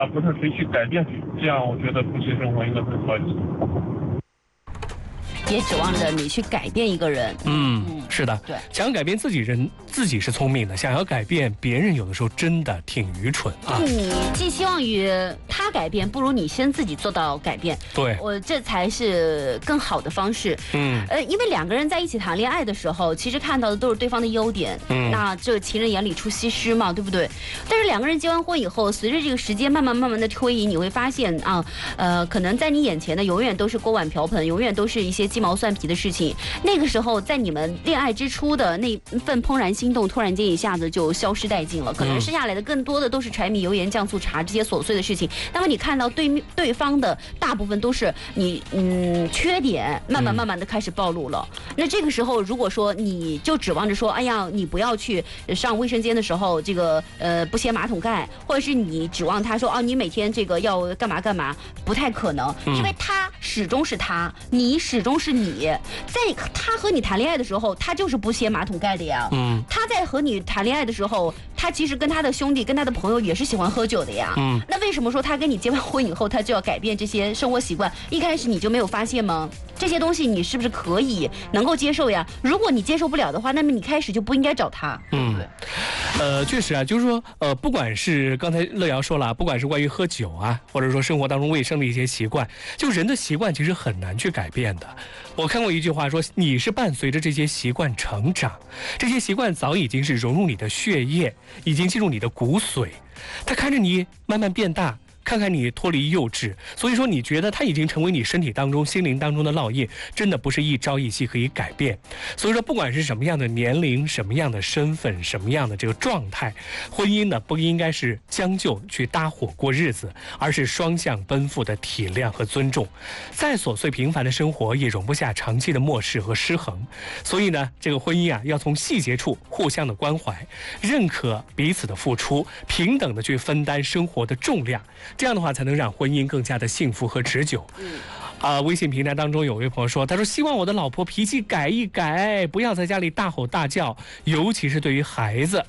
而不是谁去改变谁，这样我觉得夫妻生活应该会好一些。 别指望着你去改变一个人。 是的， 对， 想要改变自己是聪明的，想要改变别人，有的时候真的挺愚蠢啊。 你寄希望于他改变，不如你先自己做到改变。 对， 这才是更好的方式。因为两个人在一起谈恋爱的时候，其实看到的都是对方的优点。那这情人眼里出西施嘛，对不对？但是两个人结完婚以后，随着这个时间慢慢的推移，你会发现啊，可能在你眼前的永远都是锅碗瓢盆，永远都是一些鸡毛蒜皮的事情。那个时候，在你们恋爱之初的那份怦然心动，突然间一下子就消失殆尽了。可能剩下来的更多的都是柴米油盐酱醋茶这些琐碎的事情。那么你看到对方的大部分都是你缺点，慢慢的开始暴露了。那这个时候，如果说你就指望着说，哎呀，你不要去上卫生间的时候，这个不掀马桶盖，或者是你指望他说，你每天这个要干嘛，不太可能，因为他始终是他，你始终是你。在他和你谈恋爱的时候，他就是不掀马桶盖的呀。他在和你谈恋爱的时候，他其实跟他的兄弟、跟他的朋友也是喜欢喝酒的呀。那为什么说他跟你结完婚以后，他就要改变这些生活习惯？一开始你就没有发现吗？这些东西你是不是可以能够接受呀？如果你接受不了的话，那么你开始就不应该找他。 确实啊，就是说，不管是刚才乐瑶说了，不管是关于喝酒啊，或者说生活当中卫生的一些习惯，就人的习惯其实很难去改变的。我看过一句话说，你是伴随着这些习惯成长，这些习惯早已经是融入你的血液，已经进入你的骨髓，它看着你慢慢变大，看看你脱离幼稚，所以说你觉得它已经成为你身体当中、心灵当中的烙印，真的不是一朝一夕可以改变。所以说，不管是什么样的年龄、什么样的身份、什么样的这个状态，婚姻呢不应该是将就去搭伙过日子，而是双向奔赴的体谅和尊重。再琐碎平凡的生活也容不下长期的漠视和失衡。所以呢，这个婚姻啊，要从细节处互相的关怀，认可彼此的付出，平等的去分担生活的重量。这样的话才能让婚姻更加的幸福和持久。微信平台当中有位朋友说，他说希望我的老婆脾气改一改，不要在家里大吼大叫，尤其是对于孩子。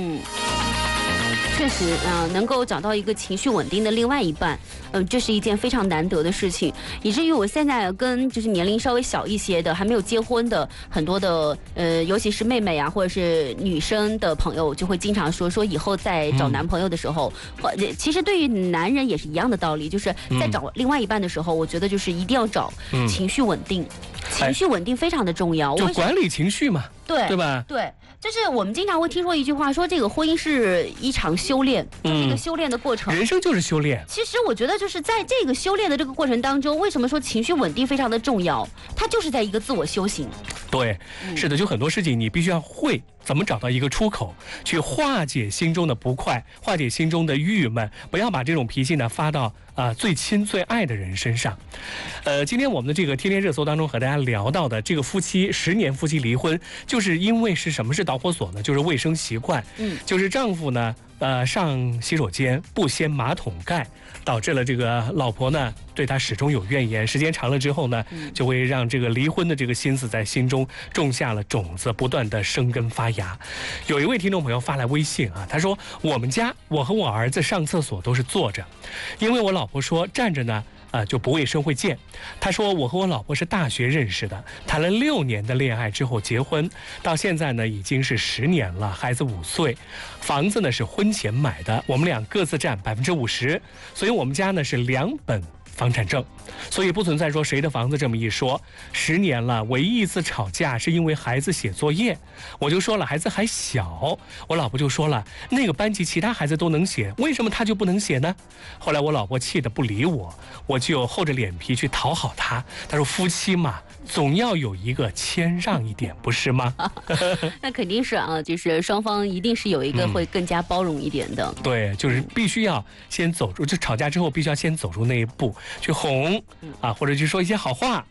确实能够找到一个情绪稳定的另外一半，这是一件非常难得的事情，以至于我现在跟就是年龄稍微小一些的还没有结婚的很多的尤其是妹妹啊或者是女生的朋友，就会经常说以后在找男朋友的时候，其实对于男人也是一样的道理，就是在找另外一半的时候，我觉得就是一定要找情绪稳定，情绪稳定非常的重要， 就管理情绪嘛，对吧？ 对，就是我们经常会听说一句话，说这个婚姻是一场修炼，就是一个修炼的过程。 人生就是修炼。 其实我觉得就是在这个修炼的这个过程当中，为什么说情绪稳定非常的重要？它就是在一个自我修行。 对，是的，就很多事情你必须要会怎么找到一个出口，去化解心中的不快，化解心中的郁闷，不要把这种脾气呢发到最亲最爱的人身上。今天我们的这个天天热搜当中和大家聊到的这个10年夫妻离婚，就是因为是什么是导火索呢？就是卫生习惯。就是丈夫呢上洗手间不掀马桶盖，导致了这个老婆呢对他始终有怨言，时间长了之后呢，就会让这个离婚的这个心思在心中种下了种子，不断的生根发芽。有一位听众朋友发来微信啊，他说我们家我和我儿子上厕所都是坐着，因为我老婆说站着呢就不卫生会溅。他说我和我老婆是大学认识的，谈了6年的恋爱之后结婚，到现在呢已经是10年了，孩子5岁，房子呢是婚前买的，我们俩各自占50%，所以我们家呢是2本房产证，所以不存在说谁的房子这么一说。10年了，唯一一次吵架是因为孩子写作业，我就说了孩子还小，我老婆就说了那个班级其他孩子都能写，为什么他就不能写呢？后来我老婆气得不理我，我就厚着脸皮去讨好她。她说夫妻嘛，总要有一个谦让一点，不是吗？ 那肯定是啊，就是双方一定是有一个会更加包容一点的。 对，就是必须要先走出，就吵架之后必须要先走出那一步，去哄或者去说一些好话。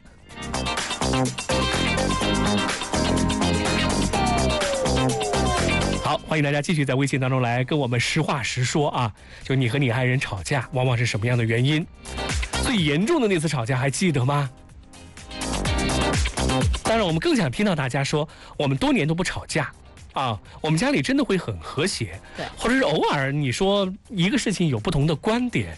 好，欢迎大家继续在微信当中来跟我们实话实说啊，就你和你爱人吵架往往是什么样的原因？最严重的那次吵架还记得吗？当然我们更想听到大家说我们多年都不吵架啊，我们家里真的会很和谐。 对， 或者是偶尔你说一个事情有不同的观点，